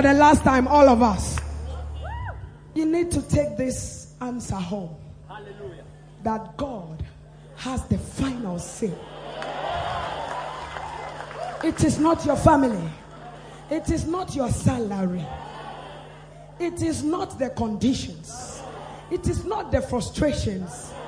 the last time, all of us. You need to take this answer home. Hallelujah. That God has the final say. It is not your family. It is not your salary. It is not the conditions. It is not the frustrations.